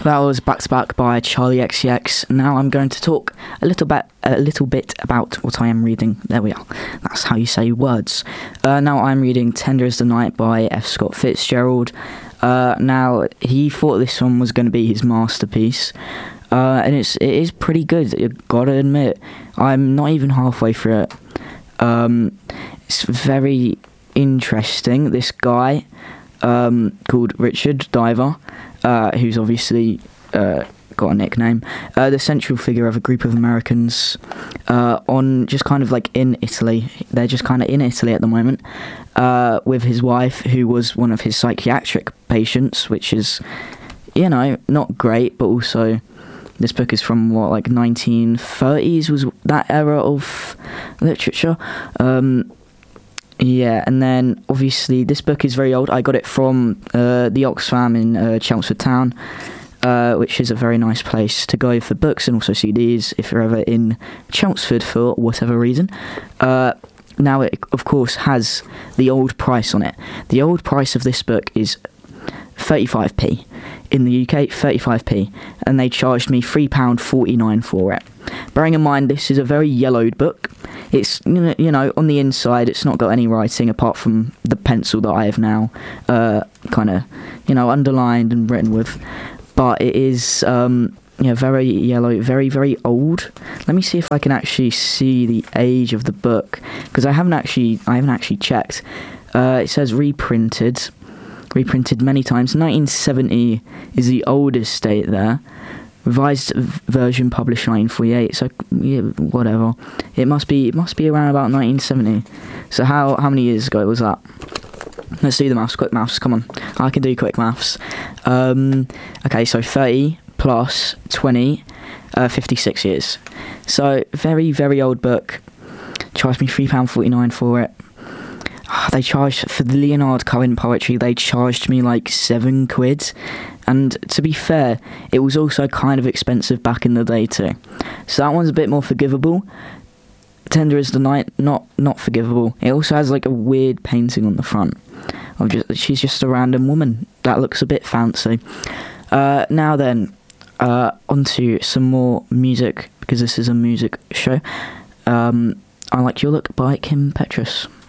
That was Back to Back by Charlie XCX. Now I'm going to talk a little bit about what I am reading. There we are. That's how you say words. Now I'm reading Tender as the Night by F. Scott Fitzgerald. Now he thought this one was going to be his masterpiece, and it is pretty good. You gotta admit, I'm not even halfway through it. It's very interesting. This guy called Richard Diver, who's obviously got a nickname, the central figure of a group of Americans on just kind of like in Italy. They're just kind of in Italy at the moment, with his wife, who was one of his psychiatric patients, which is, you know, not great, but also this book is from what, like 1930s was that era of literature. Yeah, and then obviously this book is very old. I got it from the Oxfam in Chelmsford Town, which is a very nice place to go for books and also CDs if you're ever in Chelmsford for whatever reason. Now it of course has the old price on it. The old price of this book is 35p. In the UK, 35p, and they charged me £3.49 for it. Bearing in mind this is a very yellowed book. It's, you know, on the inside it's not got any writing apart from the pencil that I have now kind of, you know, underlined and written with, but it is very yellow, very, very old. Let me see if I can actually see the age of the book, because I haven't actually checked. It says reprinted many times. 1970 is the oldest date there. Revised version published 1948. So yeah, whatever. It must be around about 1970. So how many years ago was that? Let's do the maths. Quick maths. Come on, I can do quick maths. Okay, so 30 plus 20, 56 years. So very, very old book. Charged me £3.49 for it. They charged for the Leonard Cohen poetry. They charged me like £7, and to be fair, it was also kind of expensive back in the day too. So that one's a bit more forgivable. Tender as the Night, not forgivable. It also has like a weird painting on the front of she's just a random woman that looks a bit fancy. Now then, onto some more music, because this is a music show. I Like Your Look by Kim Petras.